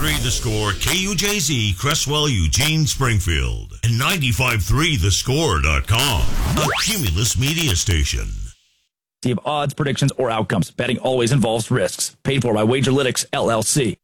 101.3 The Score, KUJZ, Cresswell, Eugene, Springfield, and 95.3thescore.com, a Cumulus media station. Of odds, predictions, or outcomes. Betting always involves risks. Paid for by Wagerlytics, LLC.